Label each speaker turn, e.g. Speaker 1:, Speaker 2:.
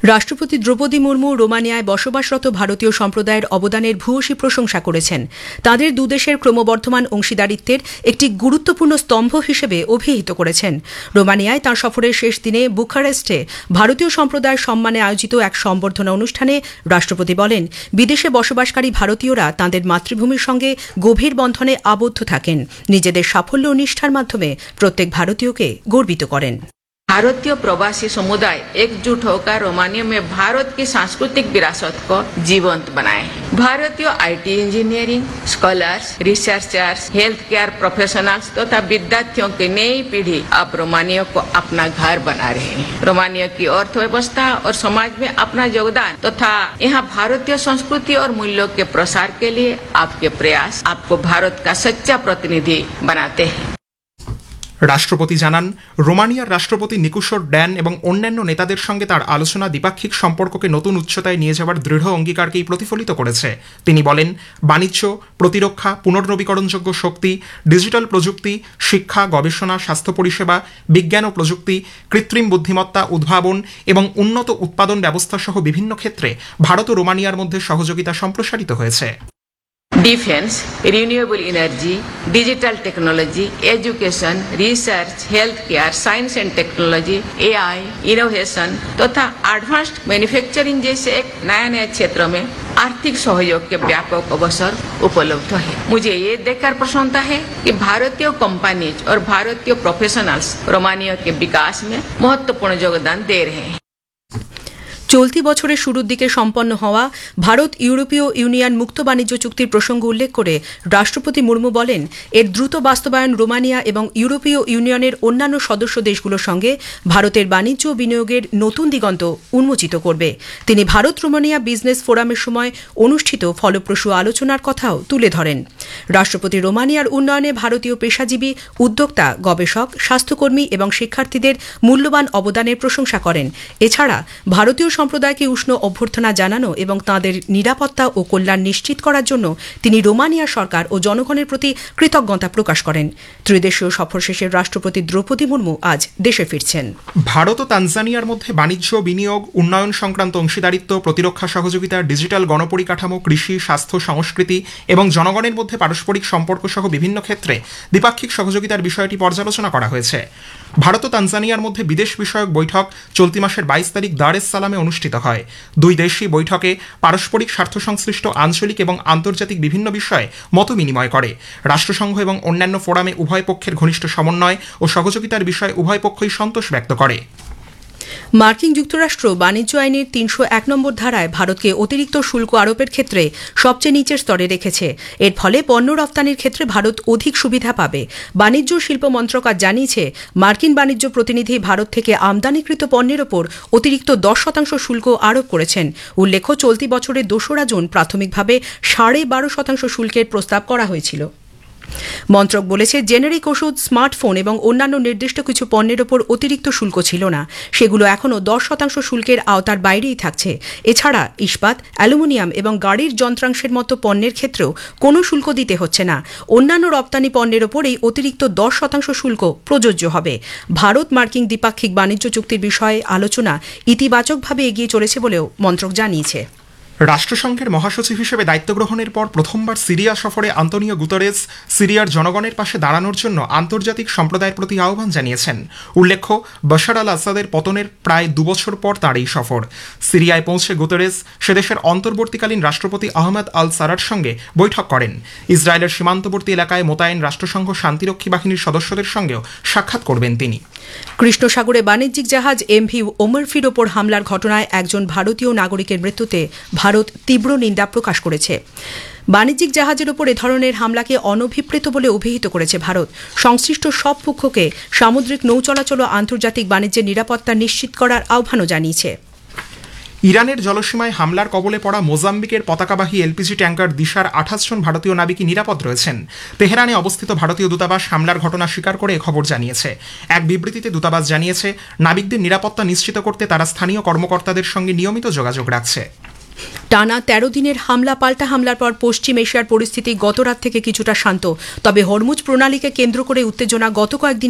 Speaker 1: রাষ্ট্রপতি দ্রৌপদী মুর্মু রোমানিয়ায় বসবাসরত ভারতীয় সম্প্রদায়ের অবদানের ভূয়সী প্রশংসা করেছেন। তাদের দুদেশের ক্রমবর্ধমান অংশীদারিত্বের একটি গুরুত্বপূর্ণ স্তম্ভ হিসেবে অভিহিত করেছেন। রোমানিয়ায় তাঁর সফরের শেষ দিনে বুখারেস্টে ভারতীয় সম্প্রদায়ের সম্মানে আয়োজিত এক সম্বর্ধনা অনুষ্ঠানে রাষ্ট্রপতি বলেন, বিদেশে বসবাসকারী ভারতীয়রা তাঁদের মাতৃভূমির সঙ্গে গভীর বন্ধনে আবদ্ধ থাকেন, নিজেদের সাফল্য ও নিষ্ঠার মাধ্যমে প্রত্যেক ভারতীয়কে গর্বিত করেন।
Speaker 2: भारतीय प्रवासी समुदाय एकजुट होकर रोमानिया में भारत की सांस्कृतिक विरासत को जीवंत बनाए। भारतीय IT engineering, scholars, researchers, health care professionals तथा विद्यार्थियों की नई पीढ़ी अब रोमानिया को अपना घर बना रहे हैं। रोमानिया की अर्थव्यवस्था और समाज में अपना योगदान तथा यहाँ भारतीय संस्कृति और मूल्यों के प्रसार के लिए आपके प्रयास आपको भारत का सच्चा प्रतिनिधि बनाते हैं।
Speaker 3: রাষ্ট্রপতি জানান, রোমানিয়ার রাষ্ট্রপতি নিকুশর ড্যান এবং অন্যান্য নেতাদের সঙ্গে তার আলোচনা দ্বিপাক্ষিক সম্পর্ককে নতুন উচ্চতায় নিয়ে যাওয়ার দৃঢ় অঙ্গীকারকেই প্রতিফলিত করেছে। তিনি বলেন, বাণিজ্য, প্রতিরক্ষা, পুনর্নবীকরণযোগ্য শক্তি, ডিজিটাল প্রযুক্তি, শিক্ষা, গবেষণা, স্বাস্থ্য পরিষেবা, বিজ্ঞান ও প্রযুক্তি, কৃত্রিম বুদ্ধিমত্তা, উদ্ভাবন এবং উন্নত উৎপাদন ব্যবস্থা সহ বিভিন্ন ক্ষেত্রে ভারত ও রোমানিয়ার মধ্যে সহযোগিতা সম্প্রসারিত হয়েছে।
Speaker 2: Defence, renewable energy, digital technology, education, research, health care, science and technology, AI, innovation तथा एडवांस्ड मैन्युफैक्चरिंग जैसे एक नया क्षेत्रों में आर्थिक सहयोग के व्यापक अवसर उपलब्ध है। मुझे ये देखकर प्रसन्नता है कि भारतीय कंपनीज और भारतीय प्रोफेशनल्स रोमानिया के विकास में महत्वपूर्ण योगदान दे रहे हैं।
Speaker 1: চলতি বছরের শুরুর দিকে সম্পন্ন হওয়া ভারত ইউরোপীয় ইউনিয়ন মুক্ত বাণিজ্য চুক্তির প্রসঙ্গ উল্লেখ করে রাষ্ট্রপতি মুর্মু বলেন, এর দ্রুত বাস্তবায়ন রোমানিয়া এবং ইউরোপীয় ইউনিয়নের অন্যান্য সদস্য দেশগুলোর সঙ্গে ভারতের বাণিজ্য ও বিনিয়োগের নতুন দিগন্ত উন্মোচিত করবে। তিনি ভারত রোমানিয়া বিজনেস ফোরামের সময় অনুষ্ঠিত ফলপ্রসূ আলোচনার কথাও তুলে ধরেন। রাষ্ট্রপতি রোমানিয়ার উন্নয়নে ভারতীয় পেশাজীবী, উদ্যোক্তা, গবেষক, স্বাস্থ্যকর্মী এবং শিক্ষার্থীদের মূল্যবান অবদানের প্রশংসা করেন। এছাড়া ভারতীয় সম্প্রদায়কে উষ্ণ অভ্যর্থনা জানানো এবং তাঁদের নিরাপত্তা ও কল্যাণ নিশ্চিত করার জন্য তিনি রোমানিয়া সরকার ও জনগণের প্রতি কৃতজ্ঞতা প্রকাশ করেন। ত্রিদেশীয় সফর শেষে রাষ্ট্রপতি দ্রৌপদী মুর্মু আজ দেশে ফিরছেন।
Speaker 3: ভারত ও তানজানিয়ার মধ্যে বাণিজ্য, বিনিয়োগ, উন্নয়ন সংক্রান্ত অংশীদারিত্ব, প্রতিরক্ষা সহযোগিতা, ডিজিটাল গণপরিকাঠামো, কৃষি, স্বাস্থ্য, সংস্কৃতি এবং জনগণের মধ্যে পারস্পরিক সম্পর্ক সহ বিভিন্ন ক্ষেত্রে দ্বিপাক্ষিক সহযোগিতার বিষয়টি পর্যালোচনা করা হয়েছে। ভারত ও তানজানিয়ার মধ্যে বিদেশ বিষয়ক বৈঠক চলতি মাসের 22 তারিখ দার এস সালামে অনুষ্ঠিত হয়। দুই দেশই বৈঠকে পারস্পরিক স্বার্থ সংশ্লিষ্ট আঞ্চলিক এবং আন্তর্জাতিক বিভিন্ন বিষয়ে মত বিনিময় করে। রাষ্ট্রসংঘ এবং অন্যান্য ফোরামে উভয় পক্ষের ঘনিষ্ঠ সমন্বয় ও সহযোগিতার বিষয়ে উভয় পক্ষই সন্তোষ ব্যক্ত করে।
Speaker 1: মার্কিন যুক্তরাষ্ট্র বাণিজ্য আইনের 301 নম্বর ধারায় ভারতকে অতিরিক্ত শুল্ক আরোপের ক্ষেত্রে সবচেয়ে নিচের স্তরে রেখেছে। এর ফলে পণ্য রপ্তানির ক্ষেত্রে ভারত অধিক সুবিধা পাবে। বাণিজ্য শিল্প মন্ত্রক আজ জানিয়েছে, মার্কিন বাণিজ্য প্রতিনিধি ভারত থেকে আমদানিকৃত পণ্যের ওপর অতিরিক্ত 10% শুল্ক আরোপ করেছেন। উল্লেখ্য, চলতি বছরের 2 জুন প্রাথমিকভাবে 12.5% শুল্কের প্রস্তাব করা হয়েছিল। মন্ত্রক বলেছে, জেনেরিক ওষুধ, স্মার্টফোন এবং অন্যান্য নির্দিষ্ট কিছু পণ্যের ওপর অতিরিক্ত শুল্ক ছিল না। সেগুলো এখনও 10% শুল্কের আওতার বাইরেই থাকছে। এছাড়া ইস্পাত, অ্যালুমিনিয়াম এবং গাড়ির যন্ত্রাংশের মতো পণ্যের ক্ষেত্রেও কোনো শুল্ক দিতে হচ্ছে না। অন্যান্য রপ্তানি পণ্যের ওপর এই অতিরিক্ত 10% শুল্ক প্রযোজ্য হবে। ভারত মার্কিন দ্বিপাক্ষিক বাণিজ্য চুক্তির বিষয়ে আলোচনা ইতিবাচকভাবে এগিয়ে চলেছে বলেও মন্ত্রক জানিয়েছে।
Speaker 3: রাষ্ট্রসংঘের মহাসচিব হিসেবে দায়িত্ব গ্রহণের পর প্রথমবার সিরিয়া সফরে আন্তোনিও গুতেরেস সিরিয়ার জনগণের পাশে দাঁড়ানোর জন্য আন্তর্জাতিক সম্প্রদায়ের প্রতি আহ্বান জানিয়েছেন। উল্লেখ্য, বাশার আল আসাদের পতনের প্রায় 2 বছর পর তাঁর এই সফর। সিরিয়ায় পৌঁছে গুতেরেস সেদেশের অন্তর্বর্তীকালীন রাষ্ট্রপতি আহমেদ আল সারার সঙ্গে বৈঠক করেন। ইসরায়েলের সীমান্তবর্তী এলাকায় মোতায়েন রাষ্ট্রসংঘ শান্তিরক্ষী বাহিনীর সদস্যদের সঙ্গেও সাক্ষাৎ করবেন তিনি।
Speaker 1: কৃষ্ণ সাগরে বাণিজ্যিক জাহাজ এমভি ওমরফির ওপর হামলার ঘটনায় একজন ভারতীয় নাগরিকের মৃত্যুতে ভারত তীব্র নিন্দা প্রকাশ করেছে। বাণিজ্যিক জাহাজের ওপর এ ধরনের হামলাকে অনভিপ্রেত বলে অভিহিত করেছে ভারত। সংশ্লিষ্ট সব পক্ষকে সামুদ্রিক নৌ চলাচল ও আন্তর্জাতিক বাণিজ্যের নিরাপত্তা নিশ্চিত করার আহ্বানও জানিয়েছে।
Speaker 3: ইরানের জলসীমায় হামলার কবলে পড়া মোজাম্বিকের পতাকাবাহী এলপিজি ট্যাঙ্কার দিশার 28 জন ভারতীয় নাবিকই নিরাপদ রয়েছেন। তেহরানে অবস্থিত ভারতীয় দূতাবাস হামলার ঘটনা স্বীকার করে খবর জানিয়েছে। এক বিবৃতিতে দূতাবাস জানিয়েছে, নাবিকদের নিরাপত্তা নিশ্চিত করতে তারা স্থানীয় কর্মকর্তাদের সঙ্গে নিয়মিত যোগাযোগ রাখছে।
Speaker 1: টানা 13 দিনের হামলা পাল্টা হামলার পর পশ্চিম এশিয়ার পরিস্থিতি গতরাত থেকে কিছুটা শান্ত। তবে হরমুজ প্রণালীকে কেন্দ্র করে উত্তেজনা গত কয়েকদিন